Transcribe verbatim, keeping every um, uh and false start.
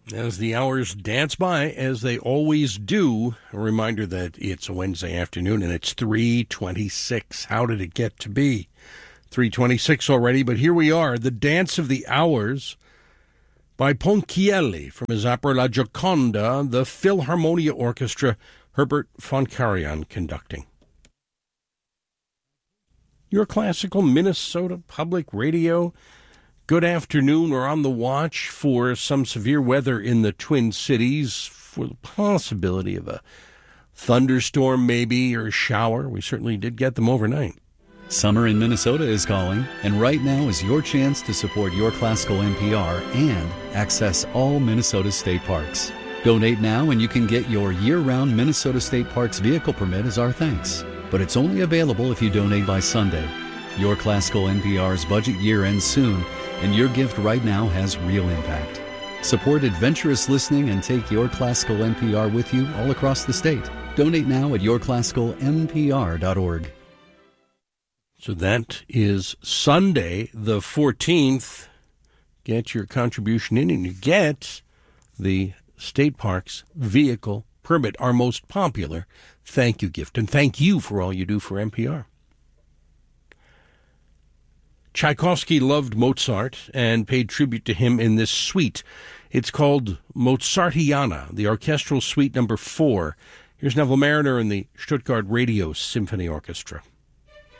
As the hours dance by, as they always do, a reminder that it's a Wednesday afternoon and it's three twenty-six. How did it get to be three twenty-six already? But here we are, the Dance of the Hours by Ponchielli from his opera La Gioconda, the Philharmonia Orchestra, Herbert von Karajan conducting. Your classical Minnesota Public Radio. Good afternoon. We're on the watch for some severe weather in the Twin Cities, for the possibility of a thunderstorm maybe, or a shower. We certainly did get them overnight. Summer in Minnesota is calling, and right now is your chance to support Your Classical N P R and access all Minnesota state parks. Donate now and you can get your year-round Minnesota State Parks vehicle permit as our thanks. But it's only available if you donate by Sunday. Your Classical N P R's budget year ends soon, and your gift right now has real impact. Support adventurous listening and take Your Classical N P R with you all across the state. Donate now at your classical n p r dot org. So that is Sunday the fourteenth. Get your contribution in and you get the State Parks Vehicle Permit, our most popular thank you gift. And thank you for all you do for N P R. Tchaikovsky loved Mozart and paid tribute to him in this suite. It's called Mozartiana, the orchestral suite number four. Here's Neville Mariner and the Stuttgart Radio Symphony Orchestra.